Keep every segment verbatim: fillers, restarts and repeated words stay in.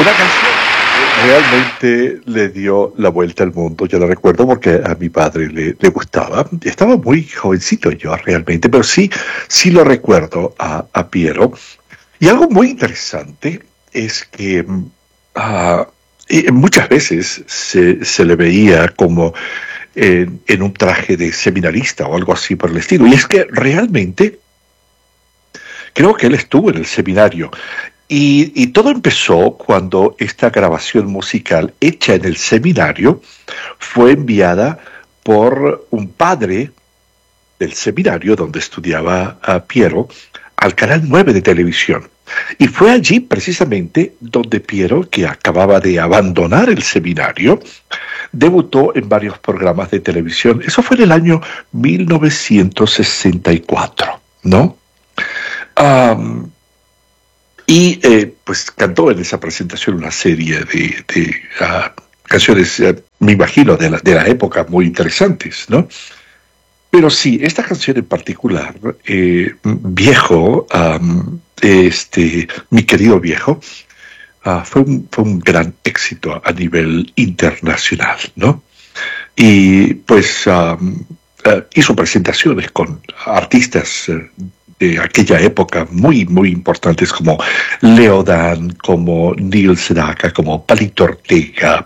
una canción realmente le dio la vuelta al mundo. Yo la recuerdo porque a mi padre le, le gustaba. Estaba muy jovencito yo realmente, pero sí, sí lo recuerdo a, a Piero. Y algo muy interesante es que uh, muchas veces se, se le veía como en, en un traje de seminarista o algo así por el estilo. Y es que realmente creo que él estuvo en el seminario. Y, y todo empezó cuando esta grabación musical hecha en el seminario fue enviada por un padre del seminario donde estudiaba a Piero al Canal nueve de televisión. Y fue allí precisamente donde Piero, que acababa de abandonar el seminario, debutó en varios programas de televisión. Eso fue en el año mil novecientos sesenta y cuatro, ¿no? Um, Y eh, pues cantó en esa presentación una serie de, de uh, canciones, uh, me imagino, de la, de la época muy interesantes, ¿no? Pero sí, esta canción en particular, eh, Viejo, um, este, mi querido viejo, uh, fue, un, fue un gran éxito a nivel internacional, ¿no? Y pues um, uh, hizo presentaciones con artistas uh, de aquella época muy, muy importantes como Leo Dan, como Neil Sedaka, como Palito Ortega,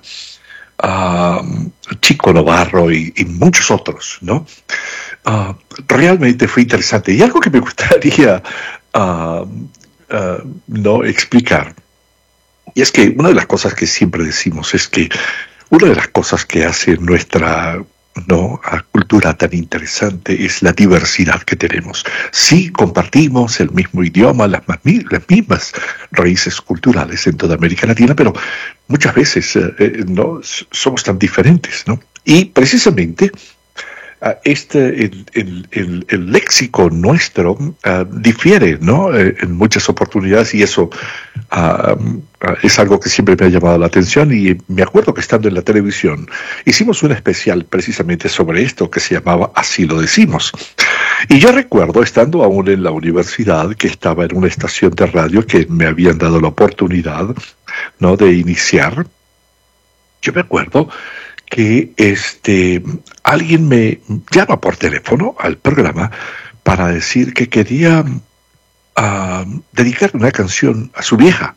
uh, Chico Novarro y, y muchos otros, ¿no? Uh, realmente fue interesante. Y algo que me gustaría uh, uh, no explicar, y es que una de las cosas que siempre decimos es que una de las cosas que hace nuestra no a cultura tan interesante es la diversidad que tenemos. Sí, compartimos el mismo idioma, las, las mismas raíces culturales en toda América Latina, pero muchas veces eh, no somos tan diferentes, ¿no? Y precisamente uh, este el, el, el, el léxico nuestro uh, difiere, ¿no? Eh, en muchas oportunidades, y eso uh, uh, es algo que siempre me ha llamado la atención. Y me acuerdo que estando en la televisión hicimos un especial precisamente sobre esto que se llamaba Así lo decimos. Y yo recuerdo, estando aún en la universidad, que estaba en una estación de radio que me habían dado la oportunidad, ¿no?, de iniciar. Yo me acuerdo que este alguien me llama por teléfono al programa para decir que quería uh, dedicar una canción a su vieja.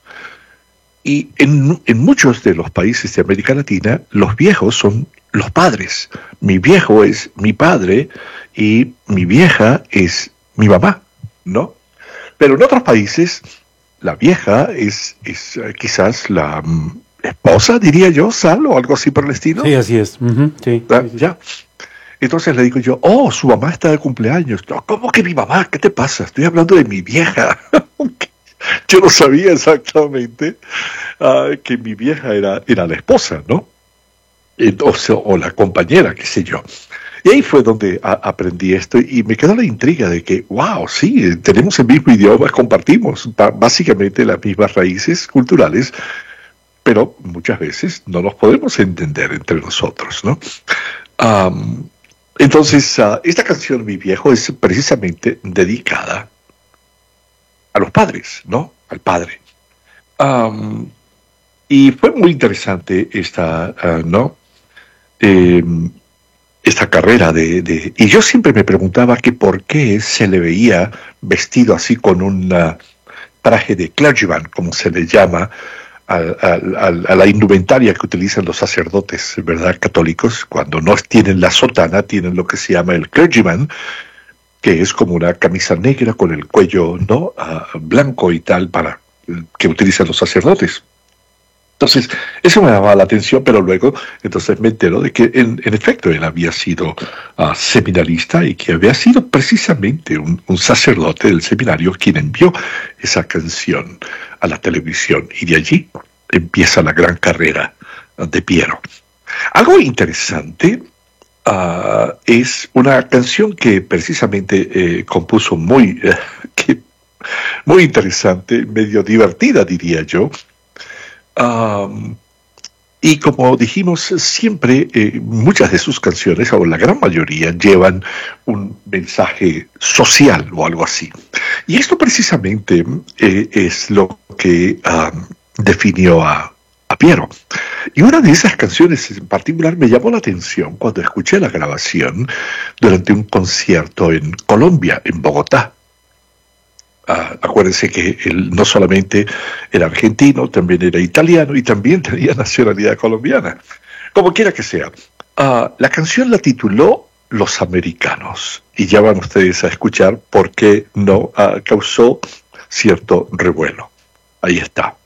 Y en, en muchos de los países de América Latina, los viejos son los padres. Mi viejo es mi padre y mi vieja es mi mamá, ¿no? Pero en otros países, la vieja es, es uh, quizás la um, esposa, diría yo, Sal, o algo así por el estilo. Sí, así es. Uh-huh. Sí, ¿Ah? sí, sí. Ya. Entonces le digo yo, oh, su mamá está de cumpleaños. No, ¿cómo que mi mamá? ¿Qué te pasa? Estoy hablando de mi vieja. Yo no sabía exactamente uh, que mi vieja era, era la esposa, ¿no? Entonces, o la compañera, qué sé yo. Y ahí fue donde a, aprendí esto y me quedó la intriga de que, wow, sí, tenemos el mismo idioma, compartimos básicamente las mismas raíces culturales, pero muchas veces no nos podemos entender entre nosotros, ¿no? Um, entonces, uh, esta canción, Mi Viejo, es precisamente dedicada a los padres, ¿no? Al padre. Um, y fue muy interesante esta, uh, ¿no? Eh, esta carrera de, de... Y yo siempre me preguntaba que por qué se le veía vestido así con un uh, traje de clergyman, como se le llama, a, a, a, a la indumentaria que utilizan los sacerdotes, ¿verdad?, católicos. Cuando no tienen la sotana, tienen lo que se llama el clergyman, que es como una camisa negra con el cuello, ¿no?, uh, blanco y tal, para que utilizan los sacerdotes. Entonces, eso me llamaba la atención, pero luego, entonces me entero de que, en, en efecto, él había sido uh, seminarista y que había sido precisamente un, un sacerdote del seminario quien envió esa canción a la televisión. Y de allí empieza la gran carrera de Piero. Algo interesante uh, es una canción que precisamente eh, compuso muy, eh, que, muy interesante, medio divertida, diría yo. Um, y como dijimos, siempre eh, muchas de sus canciones, o la gran mayoría, llevan un mensaje social o algo así. Y esto precisamente eh, es lo que um, definió a, a Piero. Y una de esas canciones en particular me llamó la atención cuando escuché la grabación durante un concierto en Colombia, en Bogotá. Uh, acuérdense que él no solamente era argentino, también era italiano y también tenía nacionalidad colombiana. Como quiera que sea, uh, la canción la tituló Los Americanos, y ya van ustedes a escuchar por qué no uh, causó cierto revuelo. Ahí está.